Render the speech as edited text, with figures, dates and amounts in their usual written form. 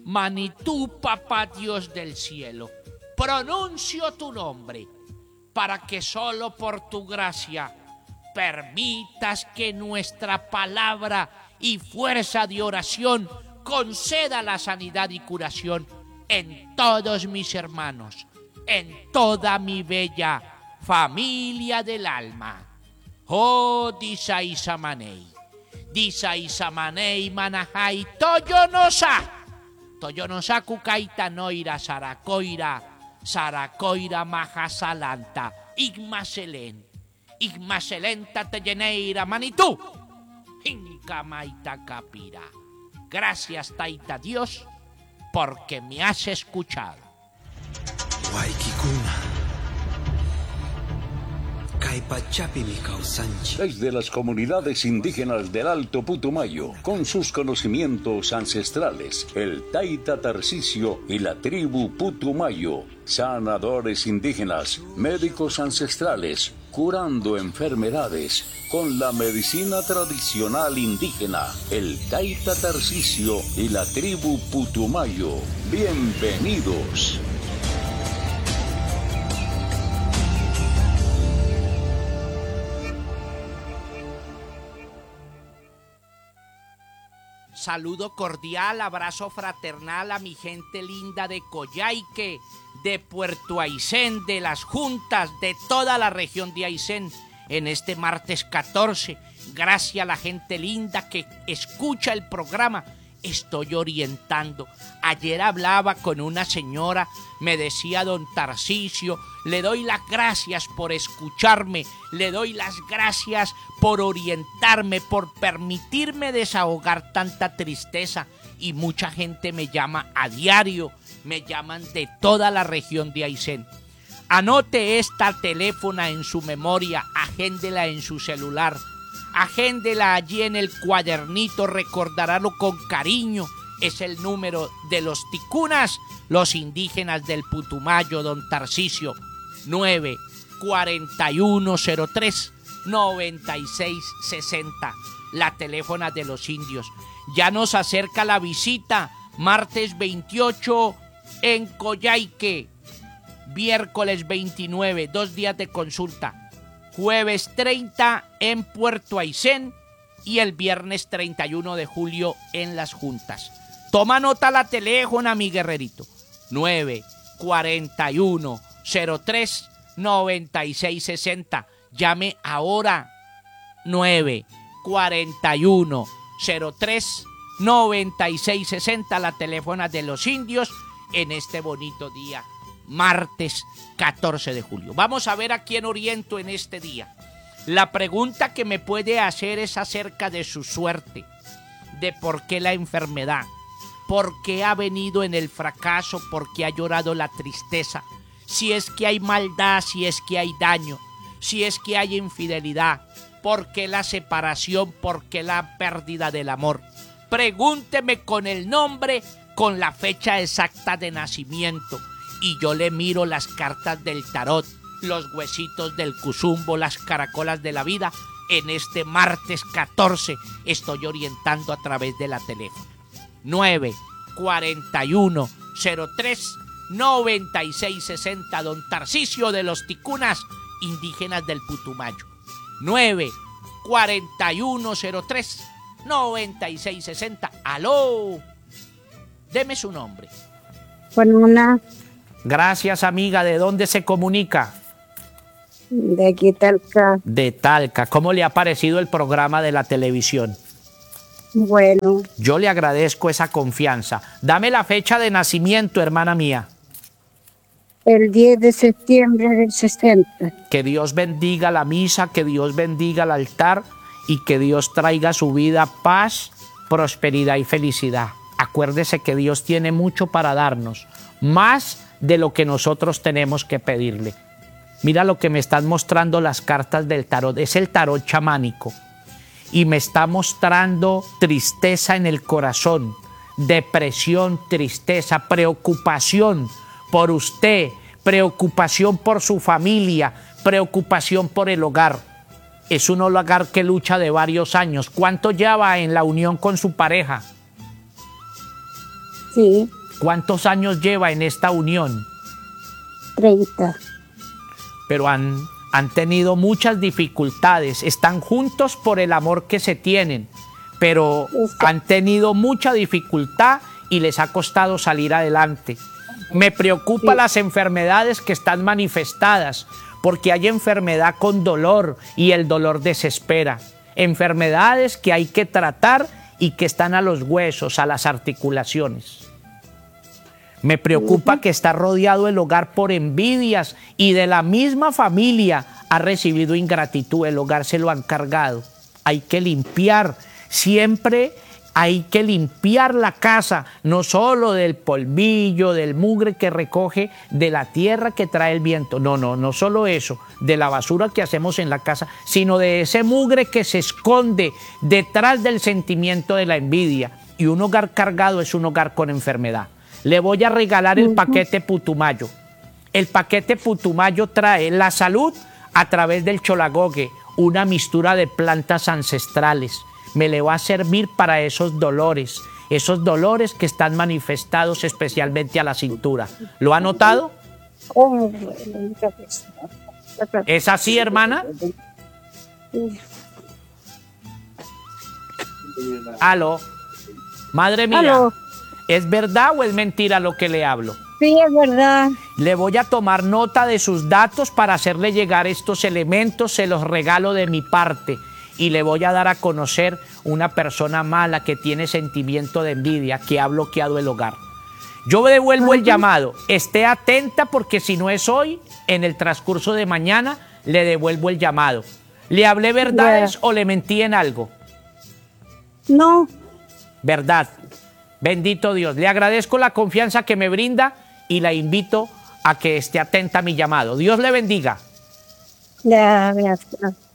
Manitú, papá Dios del cielo, pronuncio tu nombre para que solo por tu gracia permitas que nuestra palabra y fuerza de oración conceda la sanidad y curación en todos mis hermanos, en toda mi bella familia del alma. Oh, Disaisamanei, Disaisamanei manajai Toyonosa kukaita noira saracoira, saracoira majasalanta, igmaselenta teyeneira manitú, incamaita capira. Gracias, Taita Dios, porque me has escuchado. Desde las comunidades indígenas del Alto Putumayo, con sus conocimientos ancestrales, el Taita Tarcisio y la tribu Putumayo, sanadores indígenas, médicos ancestrales, curando enfermedades con la medicina tradicional indígena, el Taita Tarcisio y la tribu Putumayo. Bienvenidos. Saludo cordial, abrazo fraternal a mi gente linda de Coyhaique, de Puerto Aysén, de las juntas, de toda la región de Aysén, en este martes 14. Gracias a la gente linda que escucha el programa, estoy orientando. Ayer hablaba con una señora, me decía: don Tarcisio, le doy las gracias por escucharme, le doy las gracias por orientarme, por permitirme desahogar tanta tristeza. Y mucha gente me llama a diario, me llaman de toda la región de Aysén. Anote esta teléfono en su memoria, agéndela en su celular, agéndela allí en el cuadernito, recordarálo con cariño. Es el número de los ticunas, los indígenas del Putumayo, don Tarcisio, 94103-9660, la teléfona de los indios. Ya nos acerca la visita, martes 28 en Coyhaique, miércoles 29, 2 días de consulta, jueves 30 en Puerto Aysén y el viernes 31 de julio en Las Juntas. Toma nota la teléfono, mi guerrerito, 94103-9660. Llame ahora, 94103-9660, la teléfono de los indios, en este bonito día, martes 14 de julio. Vamos a ver a quién oriento en este día. La pregunta que me puede hacer es acerca de su suerte, de por qué la enfermedad, por qué ha venido en el fracaso, por qué ha llorado la tristeza, si es que hay maldad, si es que hay daño, si es que hay infidelidad, por qué la separación, por qué la pérdida del amor. Pregúnteme con el nombre, con la fecha exacta de nacimiento, y yo le miro las cartas del tarot, los huesitos del cuzumbo, las caracolas de la vida. En este martes 14 estoy orientando a través de la teléfono. 94103-9660, don Tarcisio de los ticunas indígenas del Putumayo. 94103-9660. ¡Aló! Deme su nombre. Con una. Gracias, amiga. ¿De dónde se comunica? De aquí, Talca. De Talca. ¿Cómo le ha parecido el programa de la televisión? Bueno. Yo le agradezco esa confianza. Dame la fecha de nacimiento, hermana mía. El 10 de septiembre del 60. Que Dios bendiga la misa, que Dios bendiga el altar y que Dios traiga a su vida paz, prosperidad y felicidad. Acuérdese que Dios tiene mucho para darnos, más de lo que nosotros tenemos que pedirle. Mira lo que me están mostrando las cartas del tarot. Es el tarot chamánico. Y me está mostrando tristeza en el corazón, depresión, tristeza, preocupación por usted, preocupación por su familia, preocupación por el hogar. Es un hogar que lucha de varios años. ¿Cuánto lleva en la unión con su pareja? Sí. ¿Cuántos años lleva en esta unión? 30. Pero han tenido muchas dificultades. Están juntos por el amor que se tienen, pero han tenido mucha dificultad y les ha costado salir adelante. Me preocupa las enfermedades que están manifestadas, porque hay enfermedad con dolor y el dolor desespera. Enfermedades que hay que tratar y que están a los huesos, a las articulaciones. Me preocupa que está rodeado el hogar por envidias y de la misma familia ha recibido ingratitud, el hogar se lo han cargado. Hay que limpiar, siempre hay que limpiar la casa, no solo del polvillo, del mugre que recoge, de la tierra que trae el viento. No solo eso, de la basura que hacemos en la casa, sino de ese mugre que se esconde detrás del sentimiento de la envidia. Y un hogar cargado es un hogar con enfermedad. Le voy a regalar el paquete Putumayo. El paquete Putumayo trae la salud a través del cholagogue, una mixtura de plantas ancestrales. Me le va a servir para esos dolores que están manifestados especialmente a la cintura. ¿Lo ha notado? ¿Es así, hermana? Aló. Madre mía. Aló. ¿Es verdad o es mentira lo que le hablo? Sí, es verdad. Le voy a tomar nota de sus datos para hacerle llegar estos elementos, se los regalo de mi parte y le voy a dar a conocer una persona mala que tiene sentimiento de envidia, que ha bloqueado el hogar. Yo devuelvo el llamado, esté atenta porque si no es hoy, en el transcurso de mañana, le devuelvo el llamado. ¿Le hablé verdades o le mentí en algo? No. Verdad. Bendito Dios, le agradezco la confianza que me brinda y la invito a que esté atenta a mi llamado. Dios le bendiga. Gracias.